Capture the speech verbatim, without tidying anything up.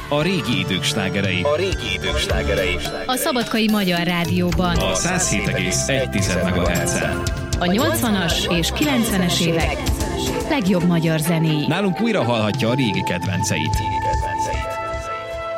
A régi idők slágerei. A régi idők slágerei. A Szabadkai Magyar Rádióban. A száz hét egész egy megahertzen. A nyolcvanas és kilencvenes évek legjobb magyar zenéi. Nálunk újra hallhatja a régi kedvenceit.